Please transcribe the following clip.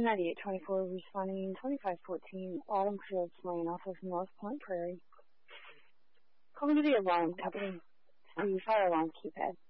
9824 responding 2514 Autumn Fields Lane off of North Point Prairie. Calling to the alarm company. The fire alarm keypad.